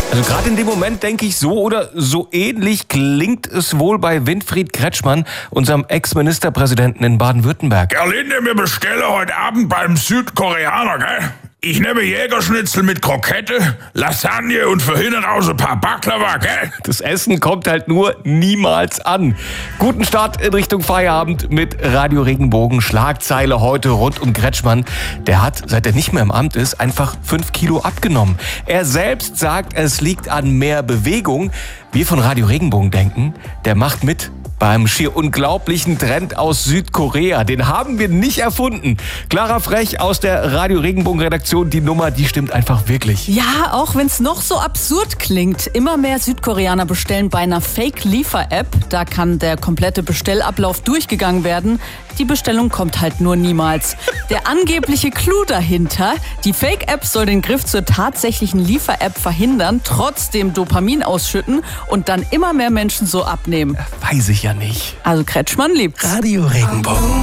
Also gerade in dem Moment denke ich, so oder so ähnlich klingt es wohl bei Winfried Kretschmann, unserem Ex-Ministerpräsidenten in Baden-Württemberg. Gerlinde, wir bestellen heute Abend beim Südkoreaner, gell? Ich nehme Jägerschnitzel mit Krokette, Lasagne und für hinten raus ein paar Baklava, gell? Das Essen kommt halt nur niemals an. Guten Start in Richtung Feierabend mit Radio Regenbogen. Schlagzeile heute rund um Kretschmann. Der hat, seit er nicht mehr im Amt ist, einfach 5 Kilo abgenommen. Er selbst sagt, es liegt an mehr Bewegung. Wir von Radio Regenbogen denken, der macht mit beim schier unglaublichen Trend aus Südkorea. Den haben wir nicht erfunden. Clara Frech aus der Radio Regenbogen Redaktion, die Nummer, die stimmt einfach wirklich. Ja, auch wenn es noch so absurd klingt. Immer mehr Südkoreaner bestellen bei einer Fake-Liefer-App. Da kann der komplette Bestellablauf durchgegangen werden. Die Bestellung kommt halt nur niemals. Der angebliche Clou dahinter: die Fake-App soll den Griff zur tatsächlichen Liefer-App verhindern, trotzdem Dopamin ausschütten und dann immer mehr Menschen so abnehmen. Weiß ich ja nicht. Also Kretschmann liebt's. Radio Regenbogen.